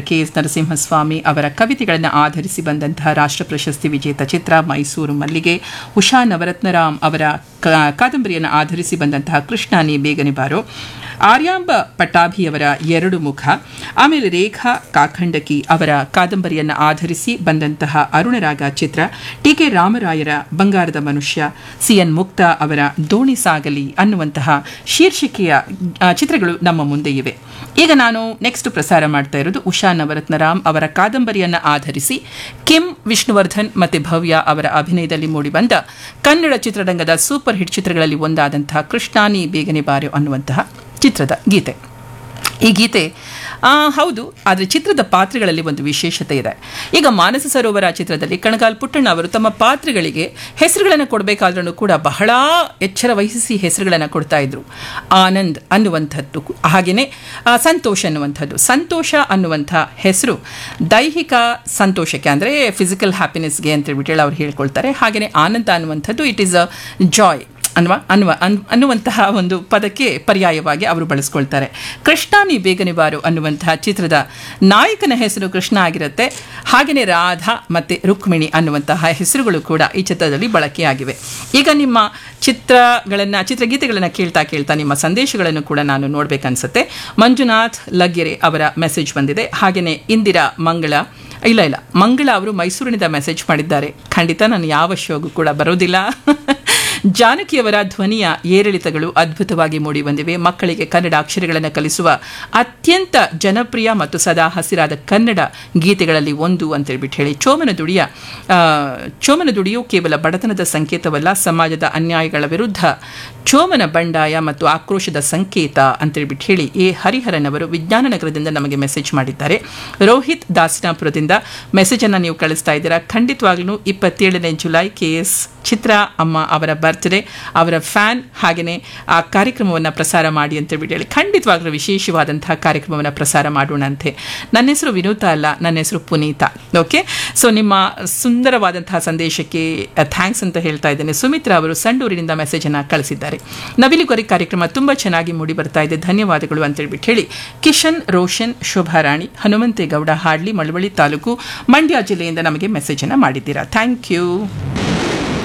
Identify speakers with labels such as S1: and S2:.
S1: KS Narasimhaswamy ಅವರ ಕವಿತೆಗಳನ್ನು ಆಧರಿಸಿ ಬಂದಂತಹ ರಾಷ್ಟ್ರ ಪ್ರಶಸ್ತಿ ವಿಜೇತ ಚಿತ್ರ ಮೈಸೂರು ಮಲ್ಲಿಗೆ. ಉಷಾ ನವರತ್ನರಾಮ್ ಅವರ ಕಾದಂಬರಿಯನ್ನು ಆಧರಿಸಿ ಬಂದಂತಹ ಕೃಷ್ಣ ನೀ ಬೇಗನೆ ಬಾರೋ. ಆರ್ಯಾಂಬ ಪಟ್ಟಾಭಿಯವರ ಎರಡು ಮುಖ. ಆಮೇಲೆ ರೇಖಾ ಕಾಖಂಡಕಿ ಅವರ ಕಾದಂಬರಿಯನ್ನು ಆಧರಿಸಿ ಬಂದಂತಹ ಅರುಣರಾಗ ಚಿತ್ರ. TK ರಾಮರಾಯರ ಬಂಗಾರದ ಮನುಷ್ಯ. CN ಮುಕ್ತಾ ಅವರ ದೋಣಿ ಸಾಗಲಿ ಅನ್ನುವಂತಹ ಶೀರ್ಷಿಕೆಯ ಚಿತ್ರಗಳು ನಮ್ಮ ಮುಂದೆ ಇವೆ. ಈಗ ನಾನು ನೆಕ್ಸ್ಟ್ ಪ್ರಸಾರ ಮಾಡ್ತಾ ಇರೋದು ಉಷಾ ನವರತ್ನರಾಮ್ ಅವರ ಕಾದಂಬರಿಯನ್ನು ಆಧರಿಸಿ ಕಿಮ್ ವಿಷ್ಣುವರ್ಧನ್ ಮತ್ತು ಭವ್ಯ ಅವರ ಅಭಿನಯದಲ್ಲಿ ಮೂಡಿಬಂದ ಕನ್ನಡ ಚಿತ್ರರಂಗದ ಸೂಪರ್ ಹಿಟ್ ಚಿತ್ರಗಳಲ್ಲಿ ಒಂದಾದಂತಹ ಕೃಷ್ಣ ನೀ ಬೇಗನೆ ಬಾರೋ ಅನ್ನುವಂತಹ ಚಿತ್ರದ ಗೀತೆ. ಈ ಗೀತೆ ಹೌದು, ಆದರೆ ಚಿತ್ರದ ಪಾತ್ರಗಳಲ್ಲಿ ಒಂದು ವಿಶೇಷತೆ ಇದೆ. ಈಗ ಮಾನಸ ಸರೋವರ ಚಿತ್ರದಲ್ಲಿ ಕಣಗಾಲ್ ಪುಟ್ಟಣ್ಣ ಅವರು ತಮ್ಮ ಪಾತ್ರಗಳಿಗೆ ಹೆಸರುಗಳನ್ನು ಕೊಡಬೇಕಾದ್ರೂ ಕೂಡ ಬಹಳ ಎಚ್ಚರ ವಹಿಸಿ ಹೆಸರುಗಳನ್ನು ಕೊಡ್ತಾ ಇದ್ರು. ಆನಂದ್ ಅನ್ನುವಂಥದ್ದು, ಹಾಗೆಯೇ ಸಂತೋಷ್ ಅನ್ನುವಂಥದ್ದು. ಸಂತೋಷ ಅನ್ನುವಂಥ ಹೆಸರು ದೈಹಿಕ ಸಂತೋಷಕ್ಕೆ, ಅಂದರೆ ಫಿಸಿಕಲ್ ಹ್ಯಾಪಿನೆಸ್ಗೆ ಅಂತೇಳ್ಬಿಟ್ಟು ಅವ್ರು ಹೇಳ್ಕೊಳ್ತಾರೆ. ಹಾಗೆಯೇ ಆನಂದ ಅನ್ನುವಂಥದ್ದು ಇಟ್ ಈಸ್ ಅ ಜಾಯ್ ಅನ್ನುವಂತಹ ಒಂದು ಪದಕ್ಕೆ ಪರ್ಯಾಯವಾಗಿ ಅವರು ಬಳಸ್ಕೊಳ್ತಾರೆ. ಕೃಷ್ಣ ನೀ ಬೇಗನೆ ಬಾರೋ ಅನ್ನುವಂತಹ ಚಿತ್ರದ ನಾಯಕನ ಹೆಸರು ಕೃಷ್ಣ ಆಗಿರುತ್ತೆ. ಹಾಗೆಯೇ ರಾಧಾ ಮತ್ತು ರುಕ್ಮಿಣಿ ಅನ್ನುವಂತಹ ಹೆಸರುಗಳು ಕೂಡ ಈ ಚಿತ್ರದಲ್ಲಿ ಬಳಕೆಯಾಗಿವೆ. ಈಗ ನಿಮ್ಮ ಚಿತ್ರಗೀತೆಗಳನ್ನು ಕೇಳ್ತಾ ನಿಮ್ಮ ಸಂದೇಶಗಳನ್ನು ಕೂಡ ನಾನು ನೋಡಬೇಕನ್ಸುತ್ತೆ. ಮಂಜುನಾಥ್ ಲಗ್ಗೆರೆ ಅವರ ಮೆಸೇಜ್ ಬಂದಿದೆ. ಹಾಗೆಯೇ ಇಂದಿರಾ ಮಂಗಳ ಅವರು ಮೈಸೂರಿನಿಂದ ಮೆಸೇಜ್ ಮಾಡಿದ್ದಾರೆ. ಖಂಡಿತ ನಾನು ಯಾವ ಶೋಗೂ ಕೂಡ ಬರೋದಿಲ್ಲ. ಜಾನಕಿಯವರ ಧ್ವನಿಯ ಏರಿಳಿತಗಳು ಅದ್ಭುತವಾಗಿ ಮೂಡಿ ಬಂದಿವೆ. ಮಕ್ಕಳಿಗೆ ಕನ್ನಡ ಅಕ್ಷರಗಳನ್ನು ಕಲಿಸುವ ಅತ್ಯಂತ ಜನಪ್ರಿಯ ಮತ್ತು ಸದಾ ಹಸಿರಾದ ಕನ್ನಡ ಗೀತೆಗಳಲ್ಲಿ ಒಂದು ಅಂತೇಳ್ಬಿಟ್ಟು ಹೇಳಿ. ಚೋಮನ ದುಡಿಯು ಕೇವಲ ಬಡತನದ ಸಂಕೇತವಲ್ಲ, ಸಮಾಜದ ಅನ್ಯಾಯಗಳ ವಿರುದ್ಧ ಚೋಮನ ಬಂಡಾಯ ಮತ್ತು ಆಕ್ರೋಶದ ಸಂಕೇತ ಅಂತೇಳ್ಬಿಟ್ಟು ಹೇಳಿ ಹರಿಹರನ್ ಅವರು ವಿಜ್ಞಾನನಗರದಿಂದ ನಮಗೆ ಮೆಸೇಜ್ ಮಾಡಿದ್ದಾರೆ. ರೋಹಿತ್ ದಾಸನಾಪುರದಿಂದ ಮೆಸೇಜನ್ನು ನೀವು ಕಳಿಸ್ತಾ ಇದ್ದೀರಾ. ಖಂಡಿತವಾಗ್ಲೂ 27ನೇ ಜುಲೈ KS ಚಿತ್ರ ಅಮ್ಮ ಅವರ ಬರ್ತ್ಡೇ, ಅವರ ಫ್ಯಾನ್. ಹಾಗೆಯೇ ಆ ಕಾರ್ಯಕ್ರಮವನ್ನು ಪ್ರಸಾರ ಮಾಡಿ ಅಂತೇಳ್ಬಿಟ್ಟು ಹೇಳಿ ಖಂಡಿತವಾಗ್ಲೂ ವಿಶೇಷವಾದಂತಹ ಕಾರ್ಯಕ್ರಮವನ್ನು ಪ್ರಸಾರ ಮಾಡೋಣಂತೆ. ನನ್ನ ಹೆಸರು ವಿನೂತಾ ಅಲ್ಲ, ನನ್ನ ಹೆಸರು ಪುನೀತಾ. ಓಕೆ, ಸೊ ನಿಮ್ಮ ಸುಂದರವಾದಂತಹ ಸಂದೇಶಕ್ಕೆ ಥ್ಯಾಂಕ್ಸ್ ಅಂತ ಹೇಳ್ತಾ ಇದ್ದೇನೆ. ಸುಮಿತ್ರಾ ಅವರು ಸಂಡೂರಿನಿಂದ ಮೆಸೇಜನ್ನು ಕಳಿಸಿದ್ದಾರೆ. ನವಿಲುಗರಿ ಕಾರ್ಯಕ್ರಮ ತುಂಬ ಚೆನ್ನಾಗಿ ಮೂಡಿ ಬರ್ತಾ ಇದೆ, ಧನ್ಯವಾದಗಳು ಅಂತೇಳ್ಬಿಟ್ಟು ಹೇಳಿ ಕಿಶನ್, ರೋಷನ್, ಶೋಭಾರಾಣಿ, ಹನುಮಂತೇಗೌಡ ಹಾಡ್ಲಿ, ಮಳವಳ್ಳಿ ತಾಲೂಕು, ಮಂಡ್ಯ ಜಿಲ್ಲೆಯಿಂದ ನಮಗೆ ಮೆಸೇಜನ್ನು ಮಾಡಿದ್ದೀರಾ. Thank you.